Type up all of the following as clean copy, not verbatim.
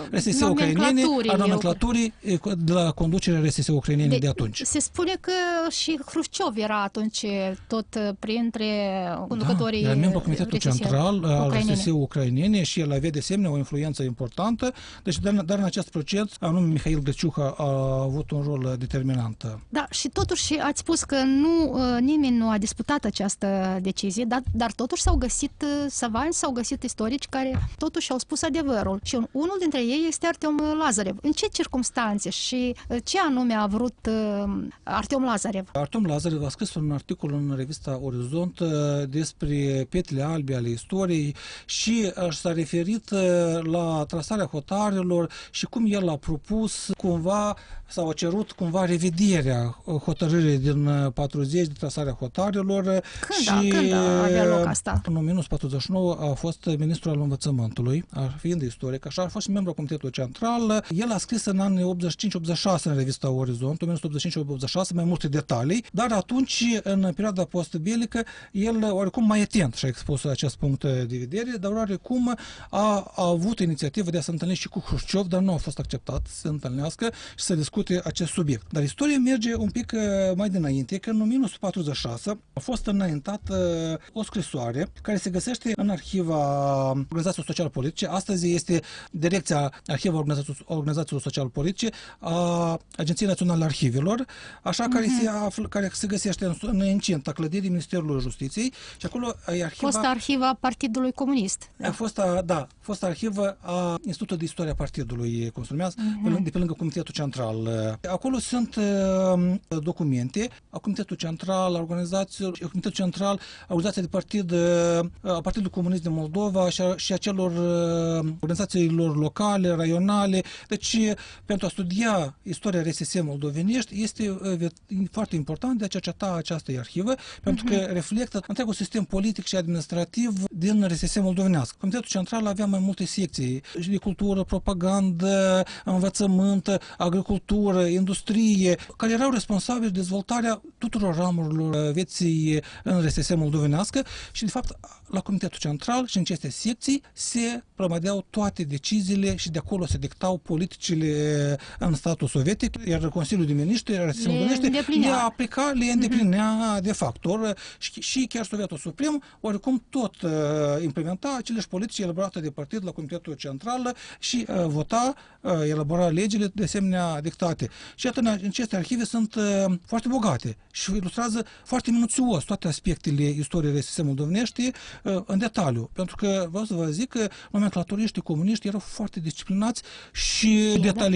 RSS ucrainene, a nomenclaturii de la conducerea RSS ucrainene de atunci. Se spune că și Hrușciov era atunci tot printre conducătorii. Era membru Comitetului Central al RSS ucrainene și el avea de asemenea o influență importantă. Deci, dar în acest proces, anume Mihail Griciuca a avut un rol determinant. Da, și totuși ați spus că nimeni nu a disputat această decizie, dar totuși s-au găsit savanți, s-au găsit istorici care totuși au spus adevărul. Și unul dintre ei este Artem Lazarev. În ce circumstanțe și ce anume a vrut Artem Lazarev? Artem Lazarev a scris un articol în revista Orizont despre petele albe ale istoriei și s-a referit la trasarea hotarelor și cum el a propus cumva sau a cerut cumva revederea hotărârii din 40 de trasarea hotarelor. Când avea loc asta? În 1949 a fost ministrul al învățământului, fiind istoric, așa a fost și membru Comitetului Central. El a scris în anii 85-86 în revista Orizont, 1985-86, mai multe detalii, dar atunci, în perioada postbelică, el oricum mai atent și-a expus acest punct de vedere, dar oricum a avut inițiativă de a se întâlni și cu Hrușciov, dar nu a fost acceptat să se întâlnească și să discute acest subiect. Dar istoria merge un pic mai dinainte, că în 1946 a fost înaintată o scrisoare care se găsește în arhiva Organizațiilor Social-Politice. Astăzi este Direcția Arhiva Organizațiilor Social-Politice a Agenției Naționale Arhivelor, așa care se găsește în incinta clădirii Ministerului Justiției și acolo e arhiva... Fosta arhiva Partidului Comunist. Fosta arhivă a Institutului de Istoria Partidului, cum se numează, de pe lângă Comitetul Central. Acolo sunt documente a Comitetului Central, Comitetul Central, organizația de partid, a Partidului Comunist din Moldova și a celor organizațiilor locale, raionale. Deci, pentru a studia istoria RSS moldovenești, este foarte important de a cerceta această arhivă, pentru că reflectă întregul sistem politic și administrativ din RSS moldovenească. Comitetul Central avea mai multe secții de cultură, propagandă, învățământ, agricultură, industrie, care erau responsabili de dezvoltarea tuturor ramurilor vieții în RSS moldovenească și, de fapt, la Comitetul Central și în aceste secții se prămădeau toate deciziile și de acolo se dictau politicile în statul sovietic, iar Consiliul de Miniștri RSS moldovenește le îndeplinea de facto și chiar Sovietul Suprem oricum tot implementa aceleși politici elaborate de partid la Comitetul Central și elabora legile de asemenea dictate. Și iată, aceste arhive sunt foarte bogate și ilustrează foarte minuțios toate aspectele istoriei RSS moldovenești în detaliu. Pentru că vreau să vă zic că nomenclaturiștii comuniști erau foarte disciplinați și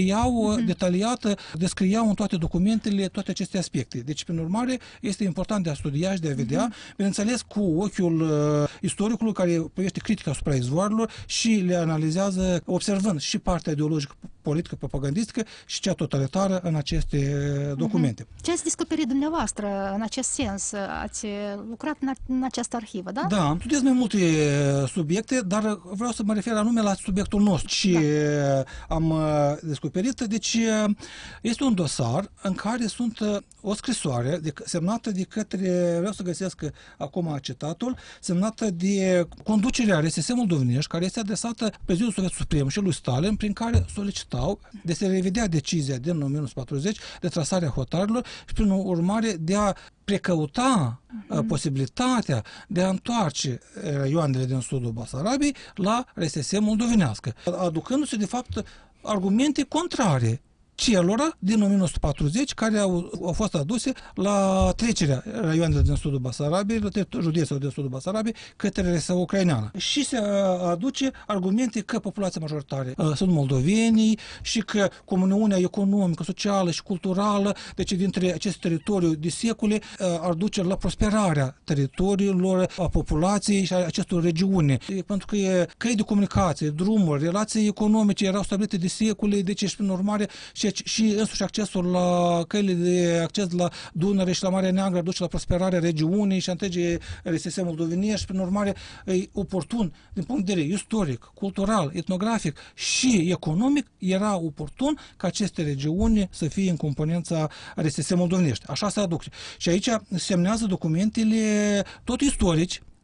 detaliat descriau în toate documentele toate aceste aspecte. Deci, prin urmare, este important de a studia și de a vedea, bineînțeles, cu ochiul istoricului care privește critica asupra izvoarelor și le analizează observând și partea ideologică, politică, propagandistică și cea totalitară în aceste documente. Ce ați descoperit dumneavoastră în acest sens? Ați lucrat în această arhivă, da? Da, studiez mai multe subiecte, dar vreau să mă refer anume la subiectul nostru. Și am descoperit, deci este un dosar în care sunt o scrisoare semnată de către, vreau să găsesc acum citatul, semnată de conducerea RSS moldovenești, care este adresată Prezidiului Soviet Suprem și lui Stalin, prin care solicitau de se revedea decizia din 1940 de trasarea hotarelor și prin urmare de a precăuta posibilitatea de a întoarce raioanele din sudul Basarabiei la RSS moldovenească, aducându-se de fapt argumente contrare celor din 1940 care au fost aduse la trecerea raioanelor din sudul Basarabiei, județul din sudul Basarabiei, către RSS ucraineană. Și se aduce argumente că populația majoritară sunt moldovenii și că comuniunea economică, socială și culturală, deci dintre acest teritoriu de secole, ar duce la prosperarea teritoriilor, a populației și a acestor regiuni. Pentru că căi de comunicație, drumuri, relații economice erau stabilite de secole, deci și prin urmare și însuși accesul la căile de acces la Dunăre și la Marea Neagră duce la prosperarea regiunii și a întregii RSS moldovenești și prin urmare e oportun din punct de vedere istoric, cultural, etnografic și economic, era oportun ca aceste regiuni să fie în componența RSS moldovenești. Așa se aduce. Și aici semnează documentele tot istorici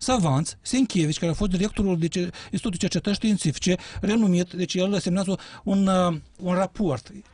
savanți, Sienkiewicz, care a fost directorul Institutului Cercetări Științifice, renumit, deci el semnează un raport